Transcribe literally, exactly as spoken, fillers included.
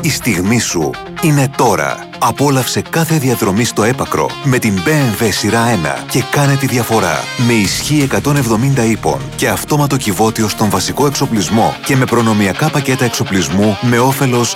Η στιγμή σου είναι τώρα. Απόλαυσε κάθε διαδρομή στο έπακρο με την μπι εμ ντάμπλιου σειρά ένα και κάνε τη διαφορά. Με ισχύ εκατόν εβδομήντα ύπων και αυτόματο κυβότιο στον βασικό εξοπλισμό και με προνομιακά πακέτα εξοπλισμού με όφελος